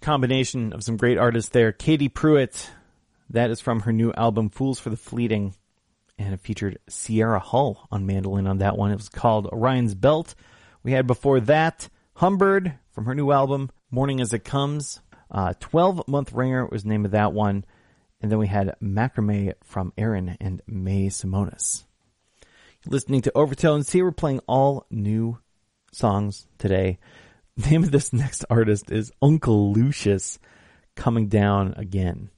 combination of some great artists there. Katie Pruitt, that is from her new album Fools for the Fleeting, and it featured Sierra Hull on mandolin on that one. It was called Orion's Belt. We had before that Humbird from her new album Morning as It Comes. 12-Month Ringer was the name of that one. And then we had Macrame from Aaron and May Simonis. You're listening to Overtones. See, we're playing all new songs today. The name of this next artist is Uncle Lucius, Coming Down Again.